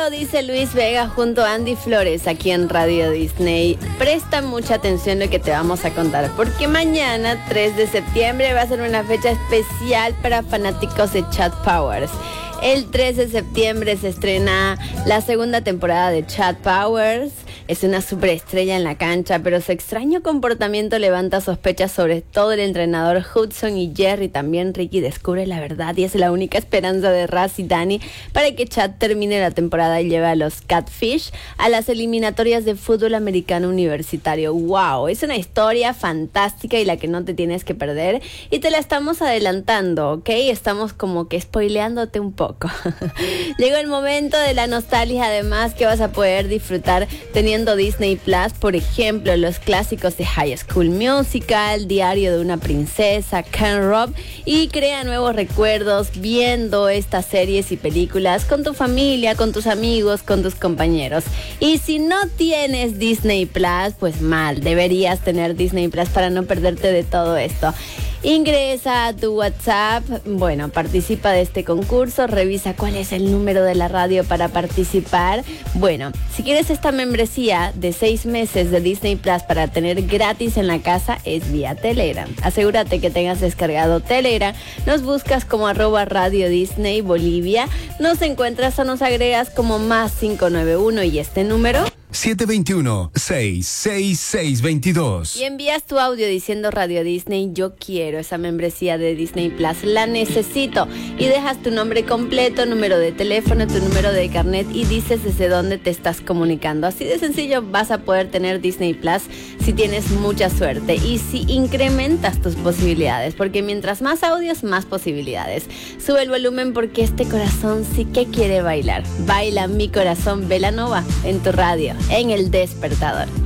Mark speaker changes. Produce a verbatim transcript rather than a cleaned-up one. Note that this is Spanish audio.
Speaker 1: Leo, dice Luis Vega junto a Andy Flores aquí en Radio Disney. Presta mucha atención lo que te vamos a contar, porque mañana, tres de septiembre, va a ser una fecha especial para fanáticos de Chad Powers. El tres de septiembre se estrena la segunda temporada de Chad Powers. Es una superestrella en la cancha, pero su extraño comportamiento levanta sospechas sobre todo el entrenador Hudson y Jerry. También Ricky descubre la verdad y es la única esperanza de Raz y Danny para que Chad termine la temporada y lleve a los Catfish a las eliminatorias de fútbol americano universitario. ¡Wow! Es una historia fantástica y la que no te tienes que perder. Y te la estamos adelantando, ¿ok? Estamos como que spoileándote un poco. Llegó el momento de la nostalgia, además, que vas a poder disfrutar teniendo Disney Plus, por ejemplo, los clásicos de High School Musical, Diario de una princesa, Ken Rob, y crea nuevos recuerdos viendo estas series y películas con tu familia, con tus amigos, con tus compañeros. Y si no tienes Disney Plus, pues mal, deberías tener Disney Plus para no perderte de todo esto. Ingresa a tu WhatsApp, bueno, participa de este concurso, revisa cuál es el número de la radio para participar. Bueno, si quieres esta membresía de seis meses de Disney Plus para tener gratis en la casa, es vía Telegram. Asegúrate que tengas descargado Telegram, nos buscas como arroba Radio Disney Bolivia, nos encuentras o nos agregas como más cinco nueve uno y este número
Speaker 2: siete dos uno, seis seis seis dos dos.
Speaker 1: Y envías tu audio diciendo Radio Disney, yo quiero esa membresía de Disney Plus, la necesito. Y dejas tu nombre completo, número de teléfono, tu número de carnet y dices desde dónde te estás comunicando. Así de sencillo vas a poder tener Disney Plus si tienes mucha suerte y si incrementas tus posibilidades, porque mientras más audios, más posibilidades. Sube el volumen porque este corazón sí que quiere bailar. Baila mi corazón, Belanova, en tu radio, en El Despertador.